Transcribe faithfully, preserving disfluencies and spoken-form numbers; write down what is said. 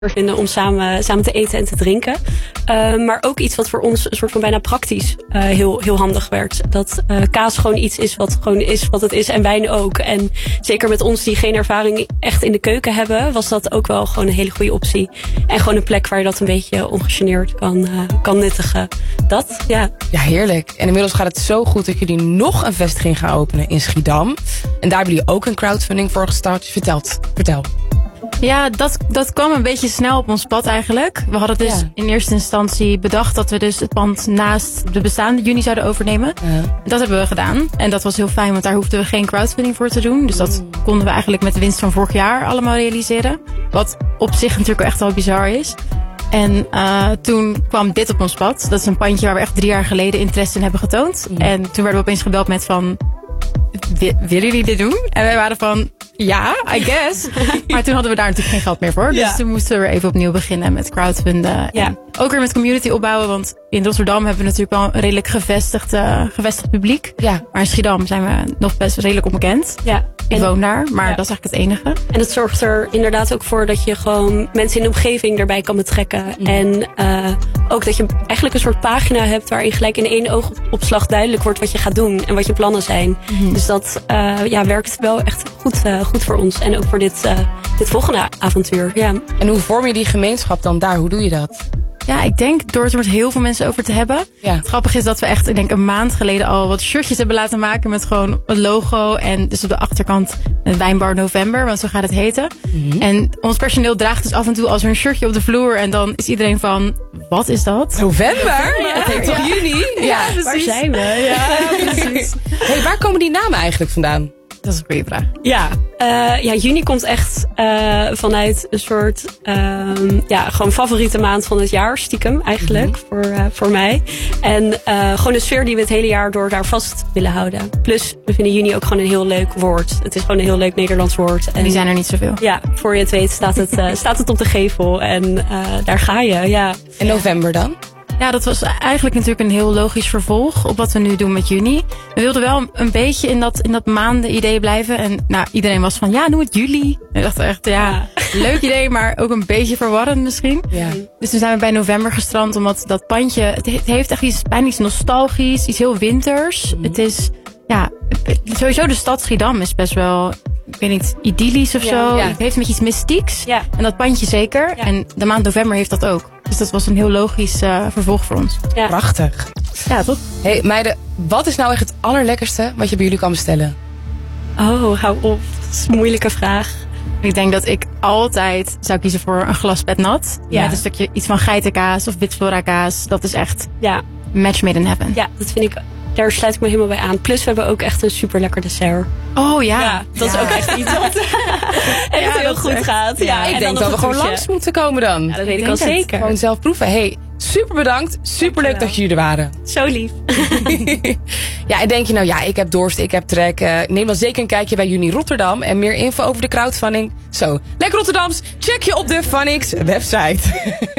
vinden om samen, samen te eten en te drinken. Uh, maar ook iets wat voor ons een soort van bijna praktisch uh, heel, heel handig werd. Dat uh, kaas gewoon iets is wat gewoon is wat het is en wijn ook. En zeker met ons die geen ervaring echt in de keuken hebben, was dat ook wel gewoon een hele goede optie. En gewoon een plek waar je dat een beetje ongegeneerd kan, uh, kan nuttigen. Dat, ja. Ja, heerlijk. En inmiddels gaat het zo goed dat jullie nog een vestiging gaan openen in Schiedam. En daar hebben jullie ook een crowdfunding voor gestart. Vertelt, vertel. Ja, dat, dat kwam een beetje snel op ons pad eigenlijk. We hadden dus ja. in eerste instantie bedacht dat we dus het pand naast de bestaande Juni zouden overnemen. Ja. Dat hebben we gedaan. En dat was heel fijn, want daar hoefden we geen crowdfunding voor te doen. Dus dat mm. konden we eigenlijk met de winst van vorig jaar allemaal realiseren. Wat op zich natuurlijk echt wel bizar is. En uh, toen kwam dit op ons pad. Dat is een pandje waar we echt drie jaar geleden interesse in hebben getoond. Mm. En toen werden we opeens gebeld met van, willen jullie dit doen? En wij waren van, ja, I guess. Maar toen hadden we daar natuurlijk geen geld meer voor. Ja. Dus toen moesten we weer even opnieuw beginnen met crowdfunden. Ja. En ook weer met community opbouwen. Want in Rotterdam hebben we natuurlijk wel een redelijk gevestigd, uh, gevestigd publiek. Ja. Maar in Schiedam zijn we nog best redelijk onbekend. Ja. Ik en, woon daar, maar ja. dat is eigenlijk het enige. En het zorgt er inderdaad ook voor dat je gewoon mensen in de omgeving erbij kan betrekken. Mm. En uh, ook dat je eigenlijk een soort pagina hebt waarin gelijk in één oogopslag duidelijk wordt wat je gaat doen en wat je plannen zijn. Mm. Dus dat uh, ja, werkt wel echt goed, uh, goed voor ons. En ook voor dit, uh, dit volgende avontuur. Ja. En hoe vorm je die gemeenschap dan daar? Hoe doe je dat? Ja, ik denk door het er met heel veel mensen over te hebben. Ja. Het grappige is dat we echt, ik denk een maand geleden al wat shirtjes hebben laten maken met gewoon het logo. En dus op de achterkant een Wijnbar November, want zo gaat het heten. Mm-hmm. En ons personeel draagt dus af en toe als er een shirtje op de vloer. En dan is iedereen van, wat is dat? November? Ja. Het heet toch ja. juni? Ja, ja, precies. Waar zijn we? Ja, ja precies. Hey, waar komen die namen eigenlijk vandaan? Dat is een goede vraag. Ja, uh, ja, juni komt echt uh, vanuit een soort uh, ja, gewoon favoriete maand van het jaar, stiekem eigenlijk, mm-hmm. voor, uh, voor mij. En uh, gewoon een sfeer die we het hele jaar door daar vast willen houden. Plus, we vinden juni ook gewoon een heel leuk woord. Het is gewoon een heel leuk Nederlands woord. En die zijn er niet zoveel. Ja, voor je het weet staat het, uh, staat het op de gevel en uh, daar ga je, ja. En november dan? Ja, dat was eigenlijk natuurlijk een heel logisch vervolg op wat we nu doen met juni. We wilden wel een beetje in dat, in dat maanden idee blijven. En nou, iedereen was van, ja, doe het juli. En ik dacht echt, ja, leuk idee, maar ook een beetje verwarrend misschien. Ja. Dus toen zijn we bij november gestrand, omdat dat pandje, het heeft echt iets, bijna iets nostalgisch, iets heel winters. Mm. Het is, ja, sowieso de stad Schiedam is best wel, ik weet niet, idyllisch of ja, zo. Ja. Het heeft een beetje iets mystieks. Ja. En dat pandje zeker. Ja. En de maand november heeft dat ook. Dus dat was een heel logisch uh, vervolg voor ons. Ja. Prachtig. Ja, toch? Hey meiden, wat is nou echt het allerlekkerste wat je bij jullie kan bestellen? Oh, hou op. Dat is een moeilijke vraag. Ik denk dat ik altijd zou kiezen voor een glas petnat. Ja. Met een stukje iets van geitenkaas of witflora kaas. Dat is echt ja. match made in heaven. Ja, dat vind ik, daar sluit ik me helemaal bij aan. Plus we hebben ook echt een super lekker dessert. Oh ja. ja dat ja. is ook echt iets wat echt ja, heel goed echt, gaat. Ja, ja, ik denk dat we gewoon langs moeten komen dan. Ja, dat weet ik, ik al zeker. Gewoon zelf proeven. Hey, super bedankt. Super leuk dat jullie er waren. Zo lief. Ja, en denk je nou, ja, ik heb dorst, ik heb trek. Uh, neem dan zeker een kijkje bij Juni Rotterdam. En meer info over de crowdfunding. Zo, lekker Rotterdams. Check je op de Funix website.